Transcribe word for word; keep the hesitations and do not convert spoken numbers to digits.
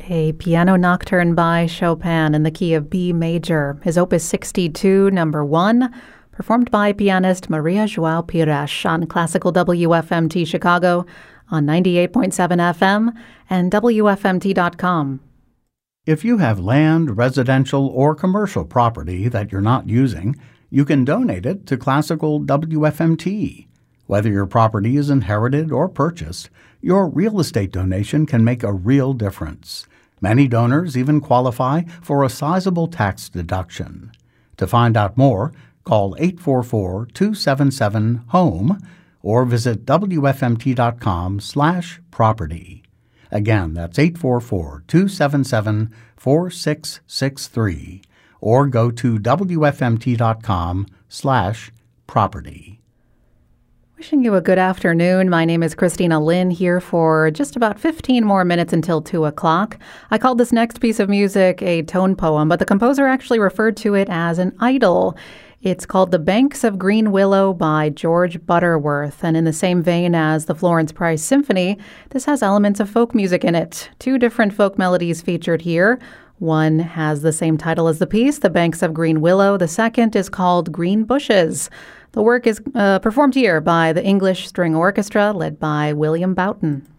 A piano nocturne by Chopin in the key of B major, his Opus sixty-two, number one, performed by pianist Maria João Pires on Classical W F M T Chicago on ninety-eight point seven F M and W F M T dot com. If you have land, residential, or commercial property that you're not using, you can donate it to Classical W F M T. Whether your property is inherited or purchased, your real estate donation can make a real difference. Many donors even qualify for a sizable tax deduction. To find out more, call eight four four, two seven seven, HOME or visit W F M T dot com slash property. Again, that's eight four four, two seven seven, four six six three or go to W F M T dot com slash property. Wishing you a good afternoon. My name is Christina Lynn, here for just about fifteen more minutes until two o'clock. I called this next piece of music a tone poem, but the composer actually referred to it as an idyll. It's called The Banks of Green Willow by George Butterworth, and in the same vein as the Florence Price Symphony, this has elements of folk music in it. Two different folk melodies featured here. One has the same title as the piece, The Banks of Green Willow. The second is called Green Bushes. The work is uh, performed here by the English String Orchestra, led by William Boughton.